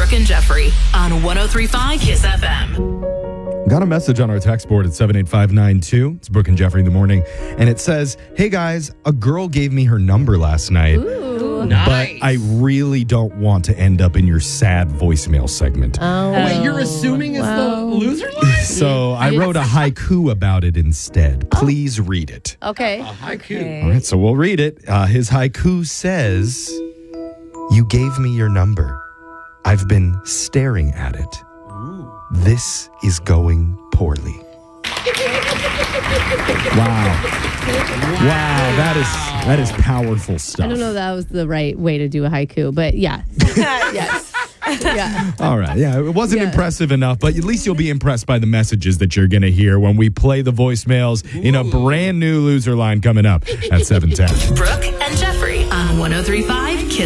Brooke and Jeffrey on 103.5 Kiss FM. Got a message on our text board at 78592. It's Brooke and Jeffrey in the morning. And it says, hey guys, a girl gave me her number last night. Ooh. But I really don't want to end up in your sad voicemail segment. Oh, wait, you're assuming it's the loser line? So I wrote a haiku about it instead. Please read it. Okay. Haiku. All right, so we'll read it. His haiku says, you gave me your number. I've been staring at it. This is going poorly. Wow. Wow, that is powerful stuff. I don't know if that was the right way to do a haiku, but yeah. Yes. Yeah. All right. Yeah, it wasn't impressive enough, but at least you'll be impressed by the messages that you're going to hear when we play the voicemails in a brand new loser line coming up at 7:10. Brooke and Jeffrey on 103.5 Kiss